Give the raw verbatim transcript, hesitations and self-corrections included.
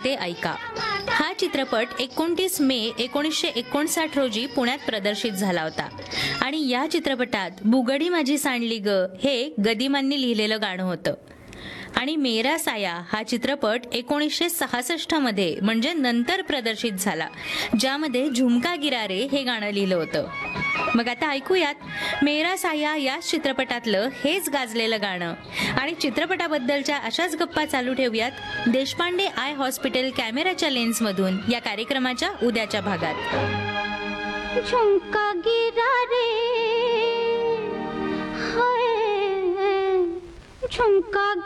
ते ऐका हा चित्रपट एकोणतीस मे एकोणीसशे एकोणसाठ रोजी पुण्यात प्रदर्शित झाला होता आणि या चित्रपटात बुगडी माझी सांडली ग हे गदिमांनी लिहिलेलं गाणं होतं. आणि मेरा साया हा चित्रपट एकोणीसशे सहासष्ट मध्ये म्हणजे नंतर प्रदर्शित झाला, ज्यामध्ये झुमका गिरारे हे गाणं लिहिलं होतं. मग आता ऐकूयात मेरा साया या चित्रपटातलं हेच गाजलेलं गाणं आणि चित्रपटाबद्दलच्या अशाच गप्पा चालू ठेवूयात देशपांडे आय हॉस्पिटल कॅमेराच्या लेन्समधून या कार्यक्रमाच्या उद्याच्या भागात. झुमका गिरारे हाय झुमका